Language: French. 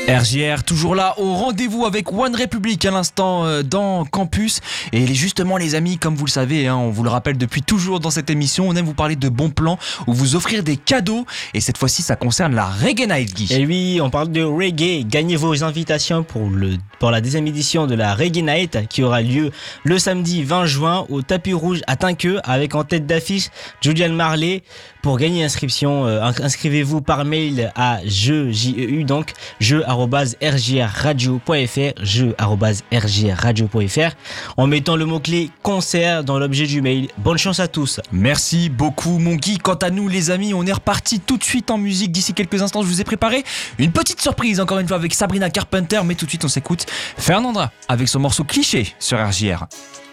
RJR, toujours là, au rendez-vous avec One Republic à l'instant dans Campus. Et justement les amis, comme vous le savez, on vous le rappelle depuis toujours dans cette émission, on aime vous parler de bons plans ou vous offrir des cadeaux. Et cette fois-ci, ça concerne la Reggae Night, Guy. Et oui, on parle de reggae. Gagnez vos invitations pour la deuxième édition de la Reggae Night qui aura lieu le samedi 20 juin au Tapis Rouge à Tinqueux avec en tête d'affiche Julian Marley. Pour gagner inscription, inscrivez-vous par mail à jeu.rjradio.fr, jeu@rjradio.fr, en mettant le mot-clé concert dans l'objet du mail. Bonne chance à tous. Merci beaucoup mon Guy. Quant à nous les amis, on est reparti tout de suite en musique. D'ici quelques instants, je vous ai préparé une petite surprise encore une fois avec Sabrina Carpenter. Mais tout de suite on s'écoute Fernandra avec son morceau Cliché sur RJR.